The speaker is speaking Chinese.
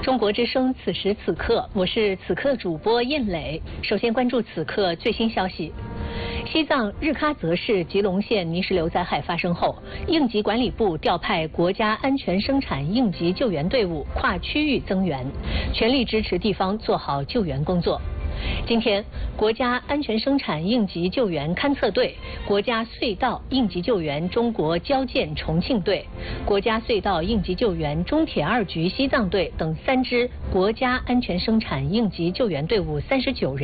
中国之声此时此刻，我是此刻主播印磊。首先关注此刻最新消息。西藏日喀则市吉隆县泥石流灾害发生后，应急管理部调派国家安全生产应急救援队伍跨区域增援，全力支持地方做好救援工作。今天，国家安全生产应急救援勘测队、国家隧道应急救援中国交建重庆队、国家隧道应急救援中铁2局西藏队等3支国家安全生产应急救援队伍39人